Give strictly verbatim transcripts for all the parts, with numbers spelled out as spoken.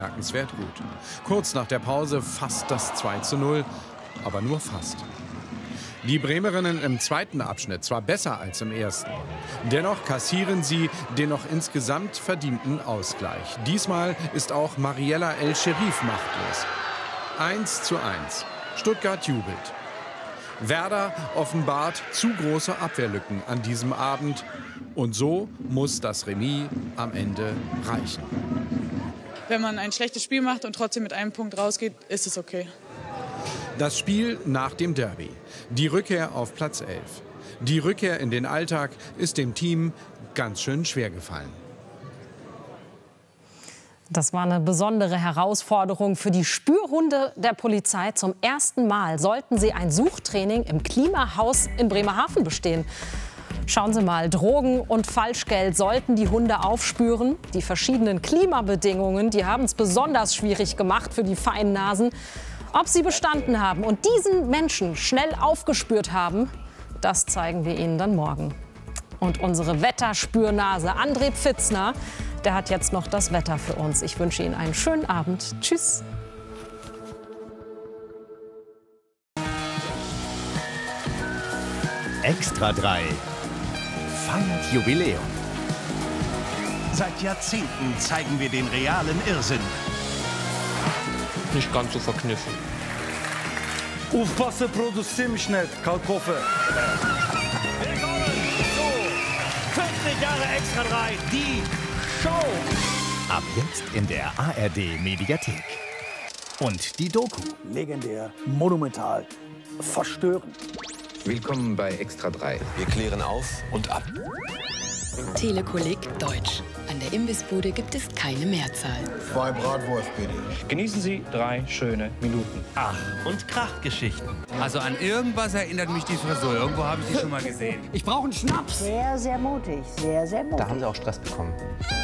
Bemerkenswert gut. Kurz nach der Pause fast das zwei zu null, aber nur fast. Die Bremerinnen im zweiten Abschnitt zwar besser als im ersten. Dennoch kassieren sie den noch insgesamt verdienten Ausgleich. Diesmal ist auch Mariella El-Sherif machtlos. eins zu eins. Stuttgart jubelt. Werder offenbart zu große Abwehrlücken an diesem Abend. Und so muss das Remis am Ende reichen. Wenn man ein schlechtes Spiel macht und trotzdem mit einem Punkt rausgeht, ist es okay. Das Spiel nach dem Derby. Die Rückkehr auf Platz elf. Die Rückkehr in den Alltag ist dem Team ganz schön schwer gefallen. Das war eine besondere Herausforderung für die Spürhunde der Polizei. Zum ersten Mal sollten sie ein Suchtraining im Klimahaus in Bremerhaven bestehen. Schauen Sie mal, Drogen und Falschgeld sollten die Hunde aufspüren. Die verschiedenen Klimabedingungen, die haben es besonders schwierig gemacht für die feinen Nasen. Ob sie bestanden haben und diesen Menschen schnell aufgespürt haben, das zeigen wir Ihnen dann morgen. Und unsere Wetterspürnase André Pfitzner, der hat jetzt noch das Wetter für uns. Ich wünsche Ihnen einen schönen Abend. Tschüss. Extra drei feiert Jubiläum. Seit Jahrzehnten zeigen wir den realen Irrsinn. Nicht ganz so verkniffen. Aufpassen, produziere mich nicht, Kalkofe. Willkommen zu fünfzig Jahre Extra drei, die Show. Ab jetzt in der A R D-Mediathek. Und die Doku. Legendär, monumental, verstörend. Willkommen bei Extra drei. Wir klären auf und ab. Telekolleg Deutsch. An der Imbissbude gibt es keine Mehrzahl. Zwei Bratwurst, bitte. Genießen Sie drei schöne Minuten. Ach, und Krachgeschichten. Also an irgendwas erinnert mich die Frisur. Irgendwo habe ich die schon mal gesehen. Ich brauche einen Schnaps. Sehr, sehr mutig. Sehr, sehr mutig. Da haben Sie auch Stress bekommen.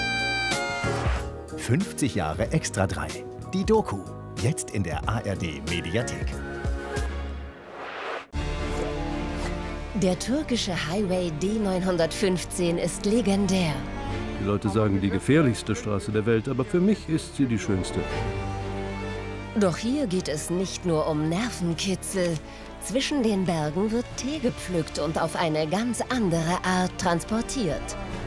fünfzig Jahre Extra drei. Die Doku. Jetzt in der A R D-Mediathek. Der türkische Highway D neunhundertfünfzehn ist legendär. Die Leute sagen, die gefährlichste Straße der Welt, aber für mich ist sie die schönste. Doch hier geht es nicht nur um Nervenkitzel. Zwischen den Bergen wird Tee gepflückt und auf eine ganz andere Art transportiert.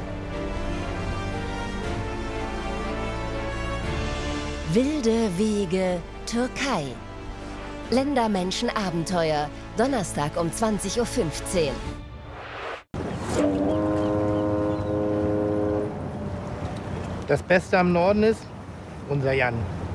Wilde Wege, Türkei. Ländermenschen-Abenteuer. Donnerstag um zwanzig Uhr fünfzehn. Das Beste am Norden ist unser Jan.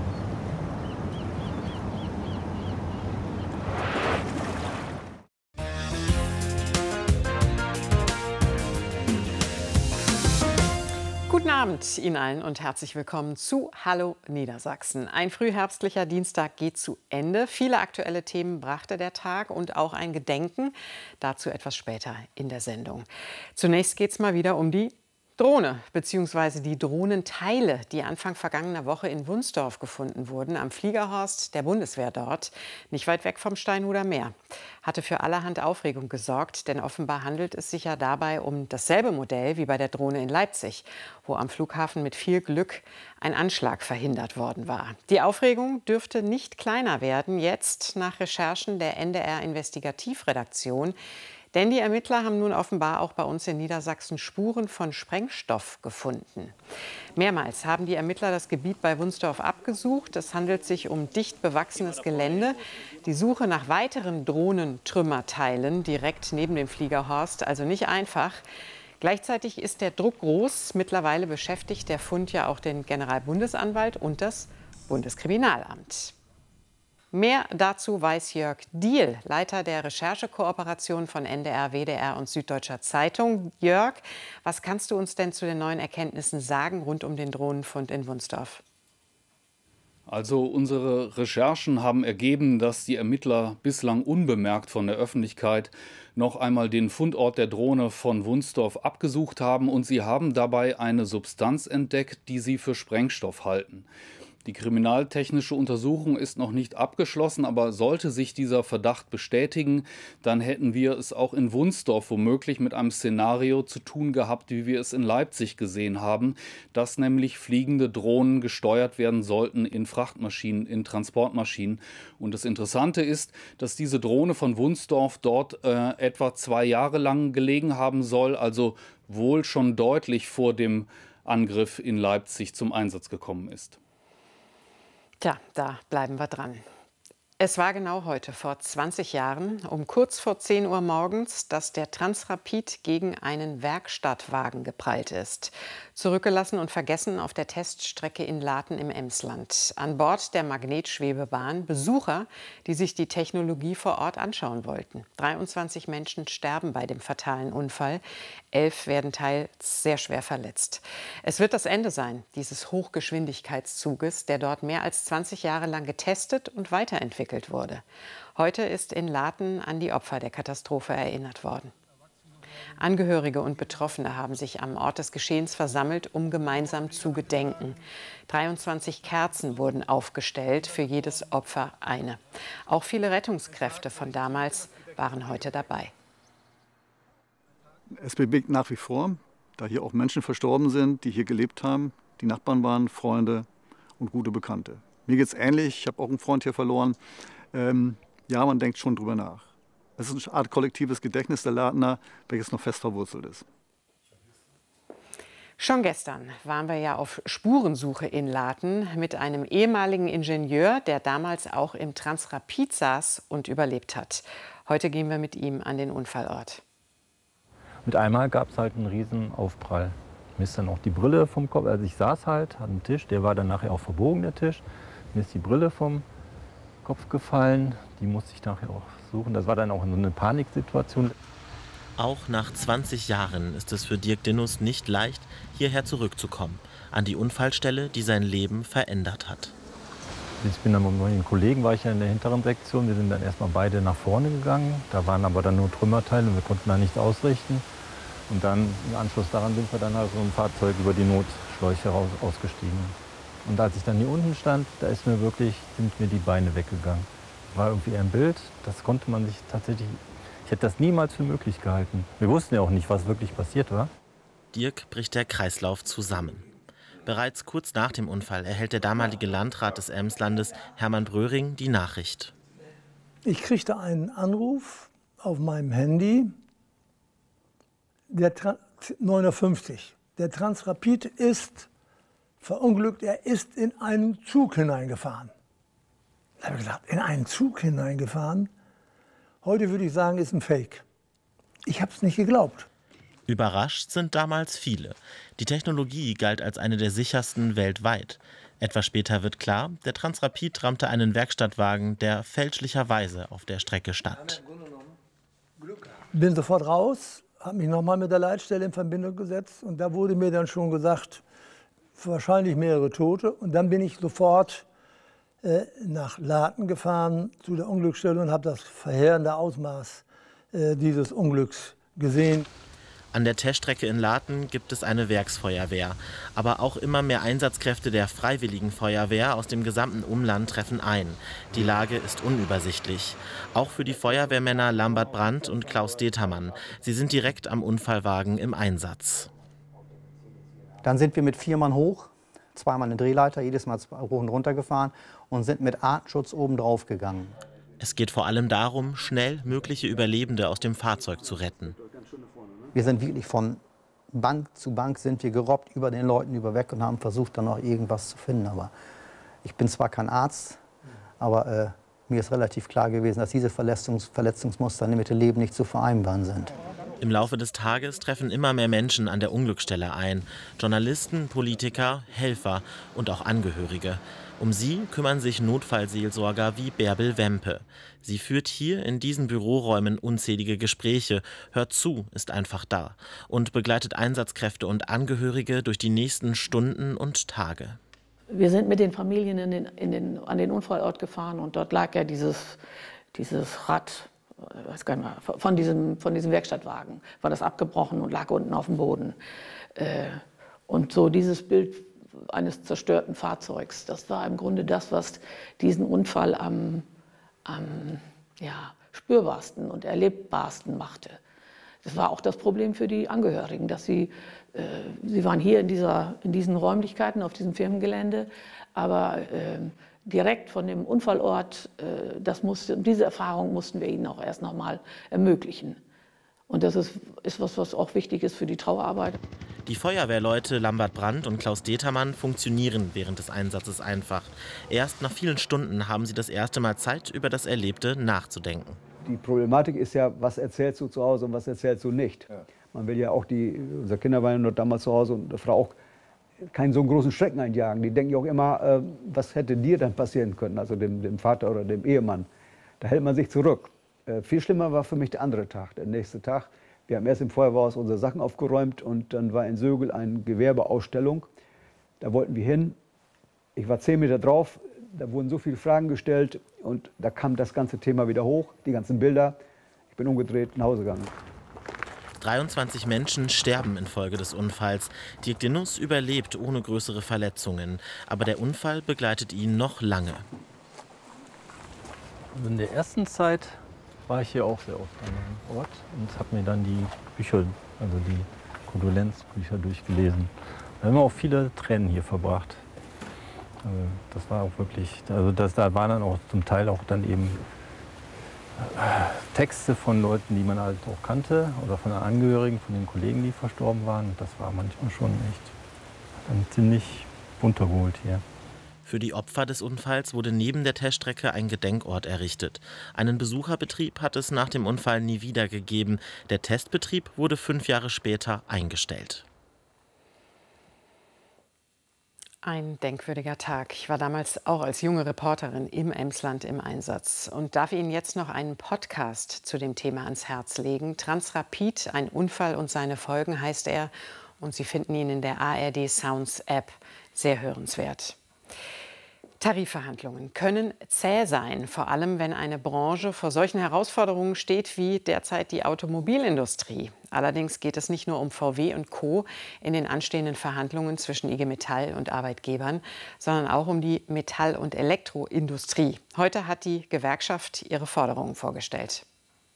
Guten Abend Ihnen allen und herzlich willkommen zu Hallo Niedersachsen. Ein frühherbstlicher Dienstag geht zu Ende. Viele aktuelle Themen brachte der Tag und auch ein Gedenken. Dazu etwas später in der Sendung. Zunächst geht es mal wieder um die Drohne bzw. die Drohnenteile, die Anfang vergangener Woche in Wunsdorf gefunden wurden, am Fliegerhorst der Bundeswehr dort, nicht weit weg vom Steinhuder Meer. Hatte für allerhand Aufregung gesorgt, denn offenbar handelt es sich ja dabei um dasselbe Modell wie bei der Drohne in Leipzig, wo am Flughafen mit viel Glück ein Anschlag verhindert worden war. Die Aufregung dürfte nicht kleiner werden, jetzt nach Recherchen der N D R-Investigativredaktion. Denn die Ermittler haben nun offenbar auch bei uns in Niedersachsen Spuren von Sprengstoff gefunden. Mehrmals haben die Ermittler das Gebiet bei Wunsdorf abgesucht. Es handelt sich um dicht bewachsenes Gelände. Die Suche nach weiteren Drohnentrümmerteilen direkt neben dem Fliegerhorst, also nicht einfach. Gleichzeitig ist der Druck groß. Mittlerweile beschäftigt der Fund ja auch den Generalbundesanwalt und das Bundeskriminalamt. Mehr dazu weiß Jörg Diehl, Leiter der Recherchekooperation von N D R, W D R und Süddeutscher Zeitung. Jörg, was kannst du uns denn zu den neuen Erkenntnissen sagen rund um den Drohnenfund in Wunsdorf? Also unsere Recherchen haben ergeben, dass die Ermittler bislang unbemerkt von der Öffentlichkeit noch einmal den Fundort der Drohne von Wunsdorf abgesucht haben und sie haben dabei eine Substanz entdeckt, die sie für Sprengstoff halten. Die kriminaltechnische Untersuchung ist noch nicht abgeschlossen, aber sollte sich dieser Verdacht bestätigen, dann hätten wir es auch in Wunsdorf womöglich mit einem Szenario zu tun gehabt, wie wir es in Leipzig gesehen haben, dass nämlich fliegende Drohnen gesteuert werden sollten in Frachtmaschinen, in Transportmaschinen. Und das Interessante ist, dass diese Drohne von Wunsdorf dort äh, etwa zwei Jahre lang gelegen haben soll, also wohl schon deutlich vor dem Angriff in Leipzig zum Einsatz gekommen ist. Tja, da bleiben wir dran. Es war genau heute, vor zwanzig Jahren, um kurz vor zehn Uhr morgens, dass der Transrapid gegen einen Werkstattwagen geprallt ist. Zurückgelassen und vergessen auf der Teststrecke in Laten im Emsland. An Bord der Magnetschwebebahn Besucher, die sich die Technologie vor Ort anschauen wollten. dreiundzwanzig Menschen sterben bei dem fatalen Unfall. Elf werden teils sehr schwer verletzt. Es wird das Ende sein, dieses Hochgeschwindigkeitszuges, der dort mehr als zwanzig Jahre lang getestet und weiterentwickelt wurde. Heute ist in Laten an die Opfer der Katastrophe erinnert worden. Angehörige und Betroffene haben sich am Ort des Geschehens versammelt, um gemeinsam zu gedenken. dreiundzwanzig Kerzen wurden aufgestellt, für jedes Opfer eine. Auch viele Rettungskräfte von damals waren heute dabei. Es bewegt nach wie vor, da hier auch Menschen verstorben sind, die hier gelebt haben, die Nachbarn waren, Freunde und gute Bekannte. Mir geht es ähnlich, ich habe auch einen Freund hier verloren. Ähm, ja, man denkt schon drüber nach. Es ist eine Art kollektives Gedächtnis der Latener, welches noch fest verwurzelt ist. Schon gestern waren wir ja auf Spurensuche in Laten mit einem ehemaligen Ingenieur, der damals auch im Transrapid saß und überlebt hat. Heute gehen wir mit ihm an den Unfallort. Mit einmal gab es halt einen riesen Aufprall. Mir ist dann auch die Brille vom Kopf, also ich saß halt an dem Tisch, der war dann nachher auch verbogen, der Tisch. Mir ist die Brille vom Kopf gefallen, die musste ich nachher auch suchen. Das war dann auch so eine Paniksituation. Auch nach zwanzig Jahren ist es für Dirk Dinnus nicht leicht, hierher zurückzukommen, an die Unfallstelle, die sein Leben verändert hat. Ich bin dann mit meinen Kollegen, war ich ja in der hinteren Sektion, wir sind dann erstmal beide nach vorne gegangen. Da waren aber dann nur Trümmerteile und wir konnten da nichts ausrichten. Und dann im Anschluss daran sind wir dann halt so ein Fahrzeug über die Notschläuche raus, ausgestiegen. Und als ich dann hier unten stand, da ist mir wirklich, sind mir die Beine weggegangen. War irgendwie ein Bild, das konnte man sich tatsächlich, ich hätte das niemals für möglich gehalten. Wir wussten ja auch nicht, was wirklich passiert war. Dirk bricht der Kreislauf zusammen. Bereits kurz nach dem Unfall erhält der damalige Landrat des Emslandes, Hermann Bröhring, die Nachricht. Ich kriegte einen Anruf auf meinem Handy, der neun Uhr fünfzig. Der Transrapid ist verunglückt, er ist in einen Zug hineingefahren. Da habe ich gedacht, in einen Zug hineingefahren? Heute würde ich sagen, ist ein Fake. Ich habe es nicht geglaubt. Überrascht sind damals viele. Die Technologie galt als eine der sichersten weltweit. Etwas später wird klar, der Transrapid rammte einen Werkstattwagen, der fälschlicherweise auf der Strecke stand. Bin sofort raus, habe mich nochmal mit der Leitstelle in Verbindung gesetzt und da wurde mir dann schon gesagt, wahrscheinlich mehrere Tote. Und dann bin ich sofort äh, nach Laten gefahren zu der Unglücksstelle und habe das verheerende Ausmaß äh, dieses Unglücks gesehen. An der Teststrecke in Laten gibt es eine Werksfeuerwehr. Aber auch immer mehr Einsatzkräfte der Freiwilligen Feuerwehr aus dem gesamten Umland treffen ein. Die Lage ist unübersichtlich. Auch für die Feuerwehrmänner Lambert Brandt und Klaus Determann. Sie sind direkt am Unfallwagen im Einsatz. Dann sind wir mit vier Mann hoch, zweimal eine Drehleiter, jedes Mal hoch und runter gefahren und sind mit Artenschutz oben drauf gegangen. Es geht vor allem darum, schnell mögliche Überlebende aus dem Fahrzeug zu retten. Wir sind wirklich von Bank zu Bank sind wir gerobbt über den Leuten über weg und haben versucht, dann noch irgendwas zu finden. Aber ich bin zwar kein Arzt, aber äh, mir ist relativ klar gewesen, dass diese Verletzungs Verletzungsmuster mit dem Leben nicht zu vereinbaren sind. Im Laufe des Tages treffen immer mehr Menschen an der Unglücksstelle ein. Journalisten, Politiker, Helfer und auch Angehörige. Um sie kümmern sich Notfallseelsorger wie Bärbel Wempe. Sie führt hier in diesen Büroräumen unzählige Gespräche, hört zu, ist einfach da und begleitet Einsatzkräfte und Angehörige durch die nächsten Stunden und Tage. Wir sind mit den Familien in den, in den, an den Unfallort gefahren und dort lag ja dieses, dieses Rad, weiß gar nicht mehr, von, diesem, von diesem Werkstattwagen, war das abgebrochen und lag unten auf dem Boden. Und so dieses Bild eines zerstörten Fahrzeugs. Das war im Grunde das, was diesen Unfall am, am ja, spürbarsten und erlebbarsten machte. Das war auch das Problem für die Angehörigen, dass sie, äh, sie waren hier in, dieser, in diesen Räumlichkeiten, auf diesem Firmengelände, aber äh, direkt von dem Unfallort, äh, das musste, diese Erfahrung mussten wir ihnen auch erst noch mal ermöglichen. Und das ist, ist was, was auch wichtig ist für die Trauerarbeit. Die Feuerwehrleute Lambert Brandt und Klaus Determann funktionieren während des Einsatzes einfach. Erst nach vielen Stunden haben sie das erste Mal Zeit, über das Erlebte nachzudenken. Die Problematik ist ja, was erzählst du zu Hause und was erzählst du nicht. Ja. Man will ja auch, die, unsere Kinder waren noch damals zu Hause und die Frau auch keinen so großen Schrecken einjagen. Die denken ja auch immer, äh, was hätte dir dann passieren können, also dem, dem Vater oder dem Ehemann. Da hält man sich zurück. Äh, viel schlimmer war für mich der andere Tag, der nächste Tag. Wir haben erst im Feuerwehrhaus unsere Sachen aufgeräumt und dann war in Sögel eine Gewerbeausstellung. Da wollten wir hin. Ich war zehn Meter drauf. Da wurden so viele Fragen gestellt und da kam das ganze Thema wieder hoch, die ganzen Bilder. Ich bin umgedreht nach Hause gegangen. dreiundzwanzig Menschen sterben infolge des Unfalls. Dirk de Nuss überlebt ohne größere Verletzungen. Aber der Unfall begleitet ihn noch lange. In der ersten Zeit war ich hier auch sehr oft an einem Ort und habe mir dann die Bücher, also die Kondolenzbücher durchgelesen. Da haben wir auch viele Tränen hier verbracht. Also das war auch wirklich, also das, da waren dann auch zum Teil auch dann eben Texte von Leuten, die man halt auch kannte oder von den Angehörigen, von den Kollegen, die verstorben waren. Das war manchmal schon echt dann ziemlich runtergeholt hier. Für die Opfer des Unfalls wurde neben der Teststrecke ein Gedenkort errichtet. Einen Besucherbetrieb hat es nach dem Unfall nie wieder gegeben. Der Testbetrieb wurde fünf Jahre später eingestellt. Ein denkwürdiger Tag. Ich war damals auch als junge Reporterin im Emsland im Einsatz und darf Ihnen jetzt noch einen Podcast zu dem Thema ans Herz legen. Transrapid, ein Unfall und seine Folgen heißt er und Sie finden ihn in der A R D Sounds App. Sehr hörenswert. Tarifverhandlungen können zäh sein, vor allem wenn eine Branche vor solchen Herausforderungen steht wie derzeit die Automobilindustrie. Allerdings geht es nicht nur um V W und Co. in den anstehenden Verhandlungen zwischen I G Metall und Arbeitgebern, sondern auch um die Metall- und Elektroindustrie. Heute hat die Gewerkschaft ihre Forderungen vorgestellt.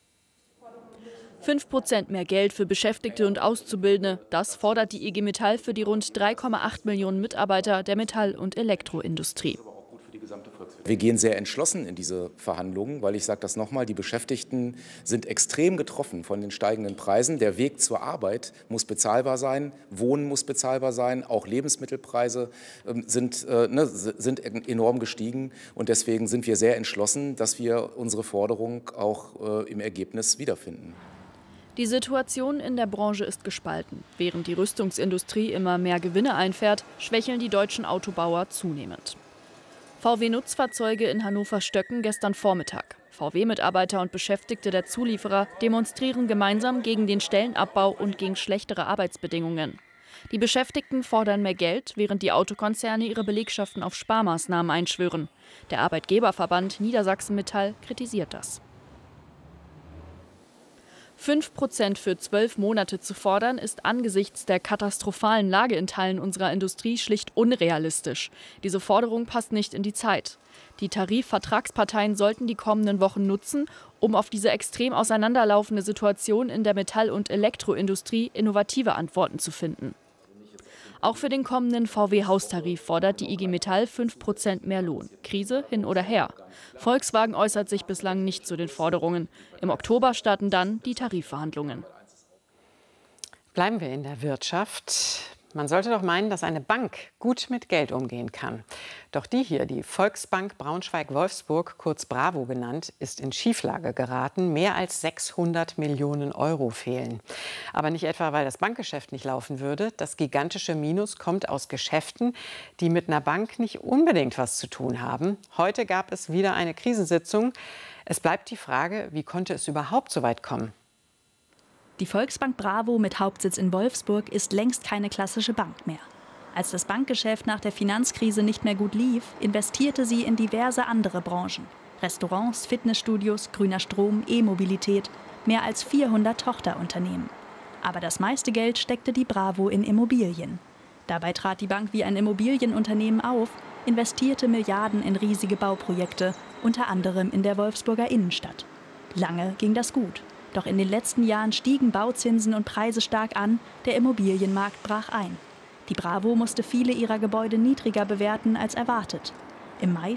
fünf Prozent mehr Geld für Beschäftigte und Auszubildende. Das fordert die I G Metall für die rund drei Komma acht Millionen Mitarbeiter der Metall- und Elektroindustrie. Wir gehen sehr entschlossen in diese Verhandlungen, weil ich sage das nochmal, die Beschäftigten sind extrem getroffen von den steigenden Preisen. Der Weg zur Arbeit muss bezahlbar sein, Wohnen muss bezahlbar sein, auch Lebensmittelpreise äh, sind, äh, ne, sind enorm gestiegen. Und deswegen sind wir sehr entschlossen, dass wir unsere Forderung auch äh, im Ergebnis wiederfinden. Die Situation in der Branche ist gespalten. Während die Rüstungsindustrie immer mehr Gewinne einfährt, schwächeln die deutschen Autobauer zunehmend. V W-Nutzfahrzeuge in Hannover-Stöcken gestern Vormittag. V W-Mitarbeiter und Beschäftigte der Zulieferer demonstrieren gemeinsam gegen den Stellenabbau und gegen schlechtere Arbeitsbedingungen. Die Beschäftigten fordern mehr Geld, während die Autokonzerne ihre Belegschaften auf Sparmaßnahmen einschwören. Der Arbeitgeberverband Niedersachsen Metall kritisiert das. fünf Prozent für zwölf Monate zu fordern, ist angesichts der katastrophalen Lage in Teilen unserer Industrie schlicht unrealistisch. Diese Forderung passt nicht in die Zeit. Die Tarifvertragsparteien sollten die kommenden Wochen nutzen, um auf diese extrem auseinanderlaufende Situation in der Metall- und Elektroindustrie innovative Antworten zu finden. Auch für den kommenden V W-Haustarif fordert die I G Metall fünf Prozent mehr Lohn. Krise hin oder her. Volkswagen äußert sich bislang nicht zu den Forderungen. Im Oktober starten dann die Tarifverhandlungen. Bleiben wir in der Wirtschaft. Man sollte doch meinen, dass eine Bank gut mit Geld umgehen kann. Doch die hier, die Volksbank Braunschweig-Wolfsburg, kurz Bravo genannt, ist in Schieflage geraten. Mehr als sechshundert Millionen Euro fehlen. Aber nicht etwa, weil das Bankgeschäft nicht laufen würde. Das gigantische Minus kommt aus Geschäften, die mit einer Bank nicht unbedingt was zu tun haben. Heute gab es wieder eine Krisensitzung. Es bleibt die Frage, wie konnte es überhaupt so weit kommen? Die Volksbank Bravo mit Hauptsitz in Wolfsburg ist längst keine klassische Bank mehr. Als das Bankgeschäft nach der Finanzkrise nicht mehr gut lief, investierte sie in diverse andere Branchen. Restaurants, Fitnessstudios, grüner Strom, E-Mobilität, mehr als vierhundert Tochterunternehmen. Aber das meiste Geld steckte die Bravo in Immobilien. Dabei trat die Bank wie ein Immobilienunternehmen auf, investierte Milliarden in riesige Bauprojekte, unter anderem in der Wolfsburger Innenstadt. Lange ging das gut. Doch in den letzten Jahren stiegen Bauzinsen und Preise stark an, der Immobilienmarkt brach ein. Die Bravo musste viele ihrer Gebäude niedriger bewerten als erwartet. Im Mai